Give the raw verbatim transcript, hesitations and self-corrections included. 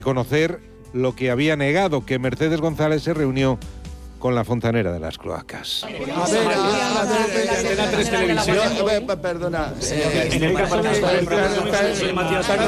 conocer lo que había negado, que Mercedes González se reunió con la fontanera de las cloacas. A ver, a ver, Antena tres Televisión. Perdona. En el caso de Matías